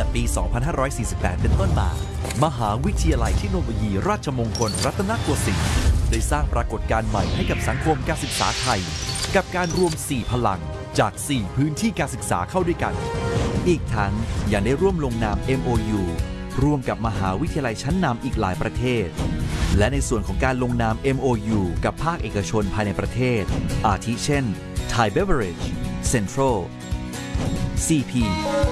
แต่ปี 2548 เป็นต้นมา มหาวิทยาลัยเทคโนโลยีราชมงคลรัตนโกสินทร์ได้สร้างปรากฏการณ์ใหม่ให้กับสังคมการศึกษาไทยกับการรวม 4 พลังจาก 4 พื้นที่การศึกษาเข้าด้วยกันอีกทั้งยังได้ร่วมลงนาม MOU ร่วมกับมหาวิทยาลัยชั้นนำอีกหลายประเทศและในส่วนของการลงนาม MOU กับภาคเอกชนภายในประเทศอาทิเช่น Thai Beverage Central CP